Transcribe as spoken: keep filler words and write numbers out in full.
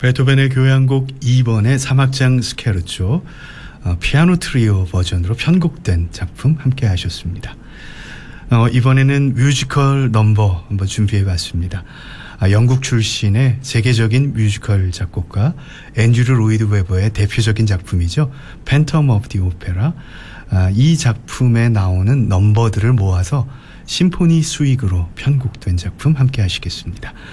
베토벤의 교향곡 이 번의 삼악장 스케르초 어, 피아노 트리오 버전으로 편곡된 작품 함께 하셨습니다. 어, 이번에는 뮤지컬 넘버 한번 준비해봤습니다. 아, 영국 출신의 세계적인 뮤지컬 작곡가 앤드류 로이드 웨버의 대표적인 작품이죠. 팬텀 오브 디 오페라. 아, 이 작품에 나오는 넘버들을 모아서 심포니 수익으로 편곡된 작품 함께 하시겠습니다.